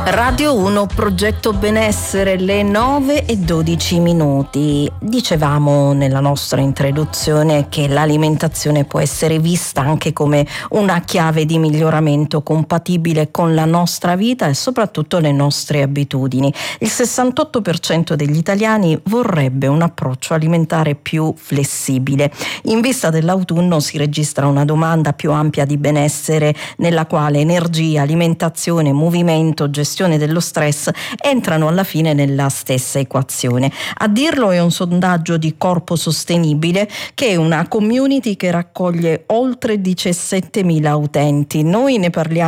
Radio 1, Progetto Benessere, le 9:12. Dicevamo nella nostra introduzione che l'alimentazione può essere vista anche come una chiave di miglioramento compatibile con la nostra vita e soprattutto le nostre abitudini. Il 68% degli italiani vorrebbe un approccio alimentare più flessibile. In vista dell'autunno si registra una domanda più ampia di benessere nella quale energia, alimentazione, movimento, gestione dello stress entrano alla fine nella stessa equazione. A dirlo è un sondaggio di Corpo Sostenibile, che è una community che raccoglie oltre 17.000 utenti. Noi ne parliamo